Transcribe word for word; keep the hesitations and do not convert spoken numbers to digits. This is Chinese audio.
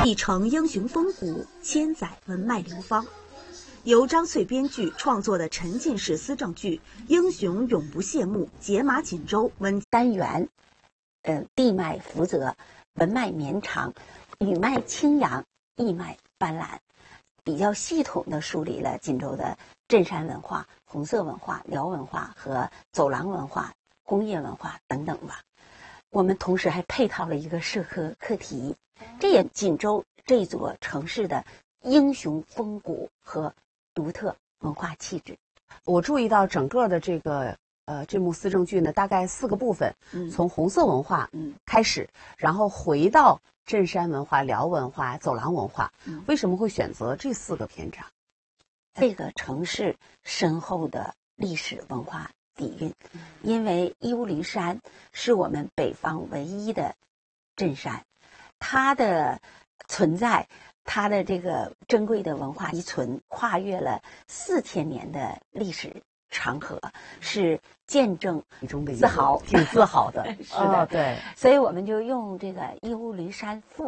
一城英雄风骨，千载文脉流芳。由张翠编剧创作的沉浸式思政剧《英雄永不谢幕》解码锦州文单元，呃，地脉福泽，文脉绵长，语脉清扬，意脉斑斓，比较系统地梳理了锦州的镇山文化、红色文化、辽文化和走廊文化、工业文化等等吧。我们同时还配套了一个社科课题，这也锦州这座城市的英雄风骨和独特文化气质。 我注意到整个的这个呃这幕思政剧呢，大概四个部分， 嗯从红色文化嗯开始，然后回到镇山文化、辽文化、走廊文化。 嗯为什么会选择这四个篇章？ 这个城市深厚的历史文化底蕴，因为义乌灵山是我们北方唯一的镇山，它的存在，它的这个珍贵的文化遗存，跨越了四千年的历史长河，是见证其中的一个自豪， 挺自豪的。 是的， 哦对。 所以我们就用这个义乌灵山赋